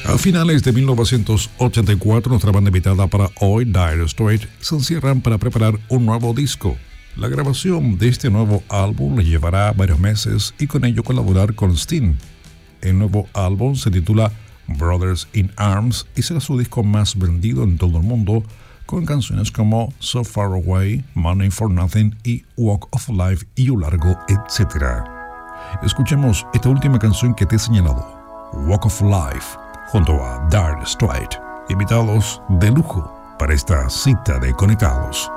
A finales de 1984, nuestra banda invitada para hoy, Dire Straits, se encierran para preparar un nuevo disco. La grabación de este nuevo álbum les llevará varios meses y con ello colaborar con Sting. El nuevo álbum se titula Brothers in Arms y será su disco más vendido en todo el mundo, con canciones como So Far Away, Money for Nothing y Walk of Life y un largo etcétera. Escuchemos esta última canción que te he señalado, Walk of Life, junto a Dire Straits, invitados de lujo para esta cita de Conectados.